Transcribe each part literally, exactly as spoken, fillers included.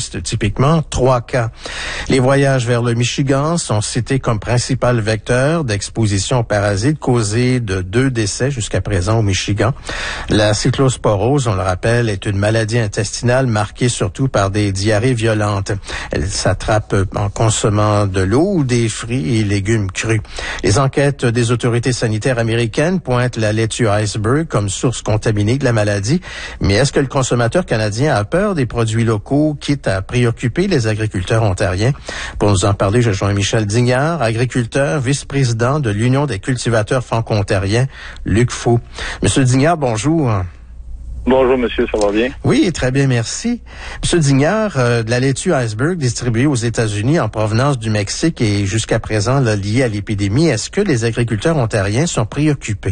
touristes, typiquement trois cas. Les voyages vers le Michigan sont cités comme principal vecteur d'exposition aux parasites causés de deux décès jusqu'à présent au Michigan. La cyclosporose, on le rappelle, est une maladie intestinale marquée surtout par des diarrhées violentes. Elle s'attrape en consommant de l'eau ou des fruits et légumes crus. Les enquêtes des autorités sanitaires américaines pointent la laitue iceberg comme source contaminée de la maladie. Mais est-ce que le consommateur canadien a peur des produits locaux, quitte à préoccuper les agriculteurs ontariens? Pour nous en parler, je joins Michel Dignard, agriculteur, vice-président de l'Union des cultivateurs franco-ontariens, Lucfo. Monsieur Dignard, bonjour. Bonjour, monsieur, ça va bien? Oui, très bien, merci. Monsieur Dignard, euh, de la laitue iceberg distribuée aux États-Unis en provenance du Mexique et jusqu'à présent là, liée à l'épidémie, est-ce que les agriculteurs ontariens sont préoccupés?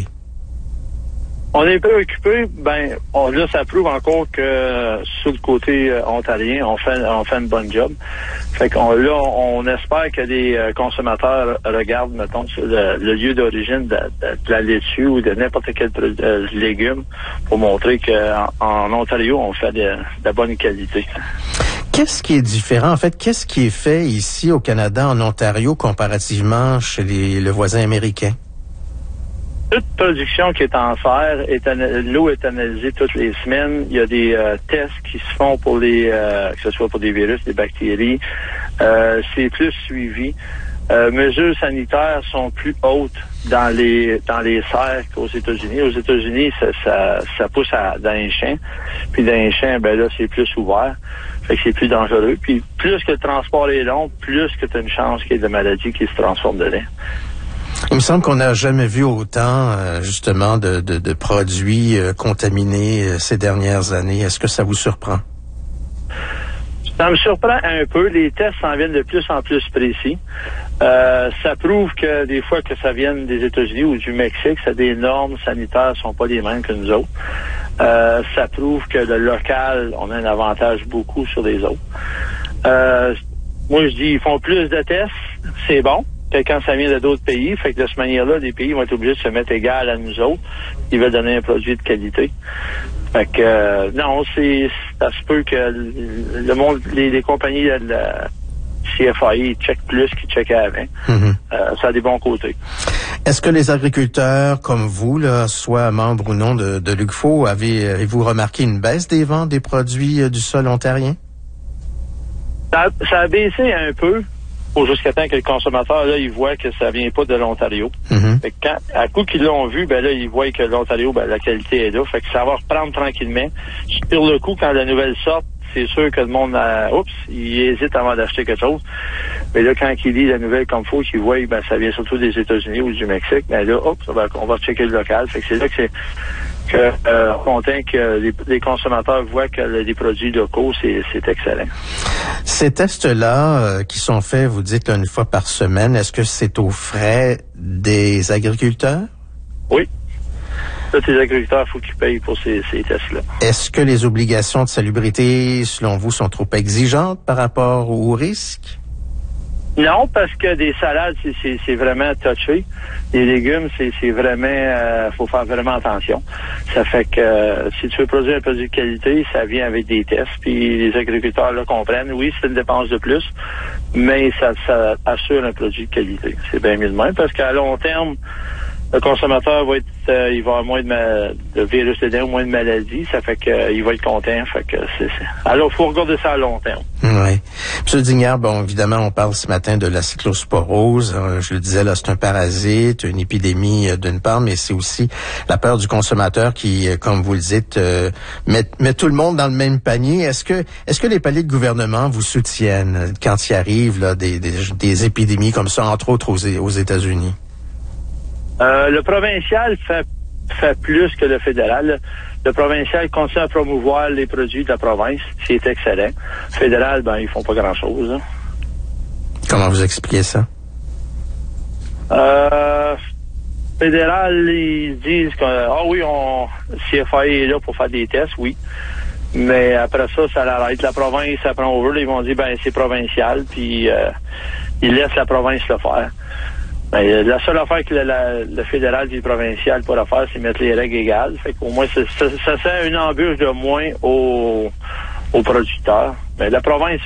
On est préoccupé, ben, on, là, ça prouve encore que sur le côté euh, ontarien, on fait, on fait une bonne job. Fait qu'on, là, on, on espère que les euh, consommateurs regardent, mettons, sur le, le lieu d'origine de, de, de la laitue ou de n'importe quel euh, légume pour montrer qu'en en Ontario, on fait de, de la bonne qualité. Qu'est-ce qui est différent? En fait, qu'est-ce qui est fait ici au Canada, en Ontario, comparativement chez les, le voisin américain? Toute production qui est en serre, est l'eau est analysée toutes les semaines. Il y a des euh, tests qui se font pour les, euh, que ce soit pour des virus, des bactéries. Euh, c'est plus suivi. Euh, mesures sanitaires sont plus hautes dans les dans les serres qu'aux États-Unis. Aux États-Unis, ça, ça, ça pousse à, dans les champs. Puis dans les champs, ben là, c'est plus ouvert. Fait que c'est plus dangereux. Puis plus que le transport est long, plus que tu as une chance qu'il y ait de maladies qui se transforment dedans. Il me semble qu'on n'a jamais vu autant, euh, justement, de, de, de produits euh, contaminés euh, ces dernières années. Est-ce que ça vous surprend? Ça me surprend un peu. Les tests s'en viennent de plus en plus précis. Euh, ça prouve que des fois que ça vienne des États-Unis ou du Mexique, ça des normes sanitaires sont pas les mêmes que nous autres. Euh, ça prouve que le local, on a un avantage beaucoup sur les autres. Euh, moi, je dis, ils font plus de tests, c'est bon. Que quand ça vient de d'autres pays, fait que de cette manière-là, les pays vont être obligés de se mettre égal à nous autres. Ils veulent donner un produit de qualité. Fait que, euh, non, c'est, ça se peut que le monde, les, les compagnies de la C F A I checkent plus qu'ils checkaient avant. Mm-hmm. Euh, ça a des bons côtés. Est-ce que les agriculteurs comme vous, là, soit membres ou non de, de Lucfo, avez, avez-vous remarqué une baisse des ventes des produits euh, du sol ontarien? Ça, ça a baissé un peu. Jusqu'à temps que le consommateur, là, il voit que ça vient pas de l'Ontario. Mm-hmm. Fait que quand, à coup qu'ils l'ont vu, ben là, ils voient que l'Ontario, ben, la qualité est là. Fait que ça va reprendre tranquillement. Sur le coup, quand la nouvelle sort, c'est sûr que le monde, a, oups, il hésite avant d'acheter quelque chose. Mais là, quand il lit la nouvelle comme faut, qu'il voit, ben, ça vient surtout des États-Unis ou du Mexique, ben là, oups, ben, on va checker le local. Fait que c'est là que c'est, que, euh, content que les, les consommateurs voient que les produits locaux, c'est, c'est excellent. Ces tests-là euh, qui sont faits, vous dites, là, une fois par semaine, est-ce que c'est aux frais des agriculteurs? Oui. Tous les agriculteurs, il faut qu'ils payent pour ces, ces tests-là. Est-ce que les obligations de salubrité, selon vous, sont trop exigeantes par rapport aux risques? Non, parce que des salades, c'est, c'est, c'est vraiment touché. Les légumes, c'est, c'est vraiment, euh, faut faire vraiment attention. Ça fait que euh, si tu veux produire un produit de qualité, ça vient avec des tests. Puis les agriculteurs là comprennent. Oui, c'est une dépense de plus, mais ça, ça assure un produit de qualité. C'est bien mieux de même parce qu'à long terme, le consommateur va être, euh, il va avoir moins de, ma, de virus dedans, moins de maladies. Ça fait que euh, il va être content. Fait que c'est, c'est. Alors, faut regarder ça à long terme. Oui. Monsieur Dignard, bon, évidemment, on parle ce matin de la cyclosporose. Euh, je le disais, là, c'est un parasite, une épidémie euh, d'une part, mais c'est aussi la peur du consommateur qui, euh, comme vous le dites, euh, met, met tout le monde dans le même panier. Est-ce que, est-ce que les paliers de gouvernement vous soutiennent quand il arrive là, des, des, des épidémies comme ça, entre autres aux, aux États-Unis? Euh, le provincial fait, fait plus que le fédéral. Le provincial continue à promouvoir les produits de la province, c'est excellent. Le fédéral, ben, ils font pas grand-chose. Hein. Comment vous expliquez ça? Euh, fédéral, ils disent que, ah oui, on, C F A I est là pour faire des tests, oui. Mais après ça, ça l'arrête. La province, ça prend over, là, ils vont dire, ben, c'est provincial, puis euh, ils laissent la province le faire. Ben, la seule affaire que le, la, le fédéral et le provincial pourra faire, c'est mettre les règles égales. Fait qu'au moins, ça, ça, ça sert une embûche de moins aux, aux producteurs. Mais la province